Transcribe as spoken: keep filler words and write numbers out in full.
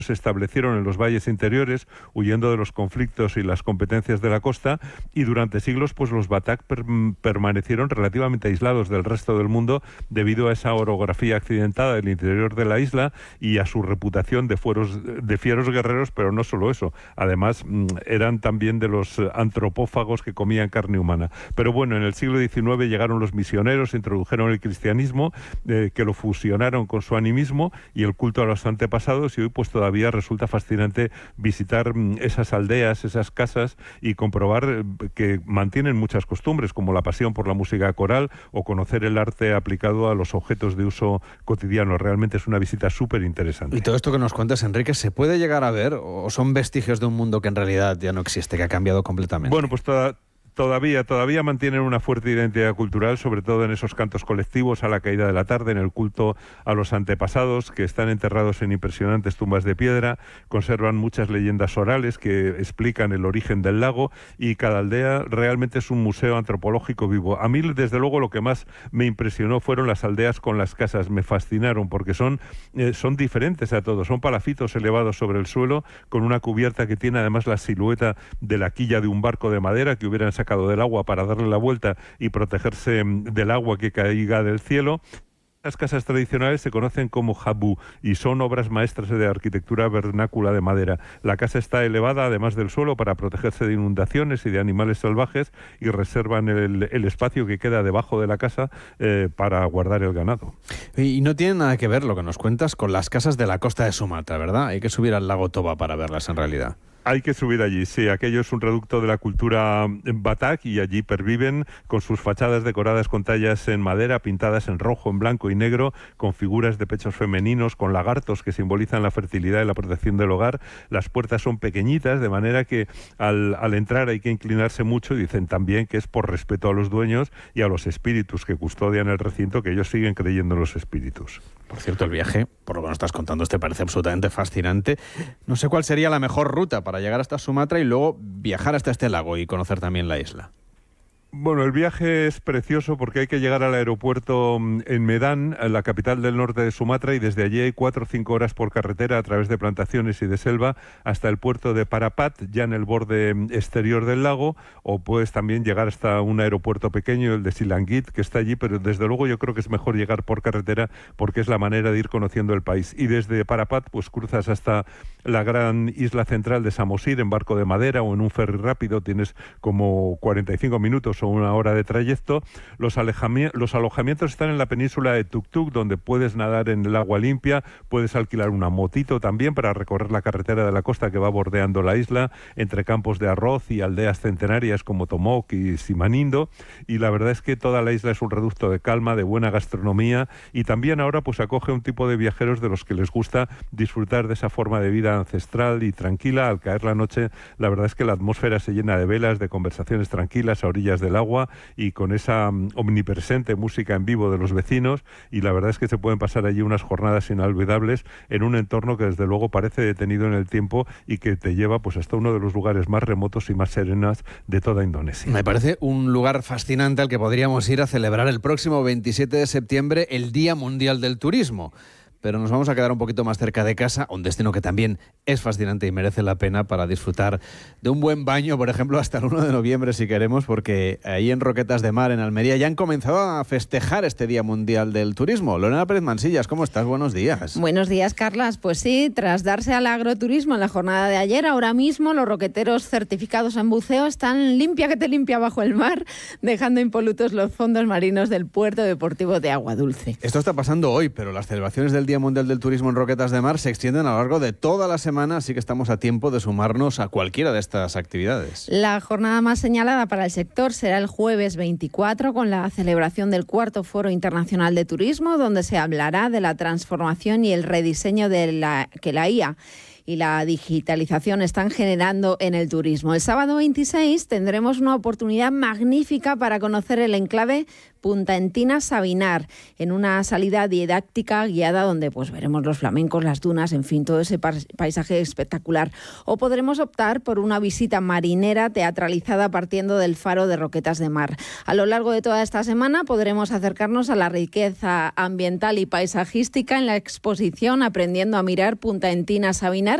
se establecieron en los valles interiores, huyendo de los conflictos y las competencias de la costa, y durante siglos pues los batak per permanecieron relativamente aislados del resto del mundo debido a esa orografía accidentada del interior de la isla y a su reputación de, fueros, de fieros guerreros, pero no solo eso, además eran también de los antropófagos que comían carne humana. Pero bueno, en el siglo diecinueve llegaron los misioneros, introdujeron el cristianismo, eh, que lo fusionaron con su animismo y el culto a los antepasados, y hoy pues todavía resulta fascinante visitar esas aldeas, esas casas y comprobar que mantienen muchas costumbres, como la pasión por la música coral o conocer el arte aplicado a los objetos de uso cotidiano. Realmente es una visita súper interesante. Y todo esto que nos cuentas, Enrique, ¿se puede llegar a ver o son vestigios de un mundo que en realidad ya no existe, que ha cambiado completamente? Bueno, pues toda... Todavía, todavía mantienen una fuerte identidad cultural, sobre todo en esos cantos colectivos a la caída de la tarde, en el culto a los antepasados, que están enterrados en impresionantes tumbas de piedra, conservan muchas leyendas orales que explican el origen del lago, y cada aldea realmente es un museo antropológico vivo. A mí, desde luego, lo que más me impresionó fueron las aldeas con las casas. Me fascinaron porque son, eh, son diferentes a todos. Son palafitos elevados sobre el suelo, con una cubierta que tiene además la silueta de la quilla de un barco de madera que hubieran sacado del agua para darle la vuelta y protegerse del agua que caiga del cielo. Las casas tradicionales se conocen como Habu y son obras maestras de arquitectura vernácula de madera. La casa está elevada además del suelo para protegerse de inundaciones y de animales salvajes, y reservan el, el espacio que queda debajo de la casa eh, para guardar el ganado. Y no tiene nada que ver lo que nos cuentas con las casas de la costa de Sumatra, ¿verdad? Hay que subir al lago Toba para verlas en realidad. Hay que subir allí, sí. Aquello es un reducto de la cultura batak y allí perviven con sus fachadas decoradas con tallas en madera, pintadas en rojo, en blanco y negro, con figuras de pechos femeninos, con lagartos que simbolizan la fertilidad y la protección del hogar. Las puertas son pequeñitas, de manera que al, al entrar hay que inclinarse mucho, y dicen también que es por respeto a los dueños y a los espíritus que custodian el recinto, que ellos siguen creyendo en los espíritus. Por cierto, el viaje, por lo que nos estás contando, te parece absolutamente fascinante. No sé cuál sería la mejor ruta para llegar hasta Sumatra y luego viajar hasta este lago y conocer también la isla. Bueno, el viaje es precioso porque hay que llegar al aeropuerto en Medan, la capital del norte de Sumatra, y desde allí hay cuatro o cinco horas por carretera a través de plantaciones y de selva hasta el puerto de Parapat, ya en el borde exterior del lago, o puedes también llegar hasta un aeropuerto pequeño, el de Silangit, que está allí, pero desde luego yo creo que es mejor llegar por carretera porque es la manera de ir conociendo el país. Y desde Parapat pues cruzas hasta la gran isla central de Samosir en barco de madera o en un ferry rápido, tienes como cuarenta y cinco minutos o una hora de trayecto. Los, los alojamientos están en la península de Tuktuk, donde puedes nadar en el agua limpia, puedes alquilar una motito también para recorrer la carretera de la costa que va bordeando la isla, entre campos de arroz y aldeas centenarias como Tomok y Simanindo, y la verdad es que toda la isla es un reducto de calma, de buena gastronomía, y también ahora pues acoge un tipo de viajeros de los que les gusta disfrutar de esa forma de vida ancestral y tranquila. Al caer la noche, la verdad es que la atmósfera se llena de velas, de conversaciones tranquilas a orillas del agua y con esa um, omnipresente música en vivo de los vecinos, y la verdad es que se pueden pasar allí unas jornadas inolvidables en un entorno que desde luego parece detenido en el tiempo y que te lleva pues hasta uno de los lugares más remotos y más serenas de toda Indonesia. Me parece un lugar fascinante al que podríamos ir a celebrar el próximo veintisiete de septiembre el Día Mundial del Turismo. Pero nos vamos a quedar un poquito más cerca de casa, un destino que también es fascinante y merece la pena para disfrutar de un buen baño, por ejemplo, hasta el uno de noviembre si queremos, porque ahí en Roquetas de Mar, en Almería, ya han comenzado a festejar este Día Mundial del Turismo. Lorena Pérez Mansillas, ¿cómo estás? Buenos días. Buenos días, Carlas. Pues sí, tras darse al agroturismo en la jornada de ayer, ahora mismo los roqueteros certificados en buceo están limpia que te limpia bajo el mar, dejando impolutos los fondos marinos del puerto deportivo de Agua Dulce. Esto está pasando hoy, pero las celebraciones del Día Mundial del Turismo en Roquetas de Mar se extienden a lo largo de toda la semana, así que estamos a tiempo de sumarnos a cualquiera de estas actividades. La jornada más señalada para el sector será el jueves veinticuatro, con la celebración del cuarto Foro Internacional de Turismo, donde se hablará de la transformación y el rediseño de la que la I A y la digitalización están generando en el turismo. El sábado veintiséis tendremos una oportunidad magnífica para conocer el enclave Punta Entina Sabinar, en una salida didáctica guiada donde pues veremos los flamencos, las dunas, en fin, todo ese paisaje espectacular. O podremos optar por una visita marinera teatralizada partiendo del faro de Roquetas de Mar. A lo largo de toda esta semana podremos acercarnos a la riqueza ambiental y paisajística en la exposición Aprendiendo a mirar Punta Entina Sabinar,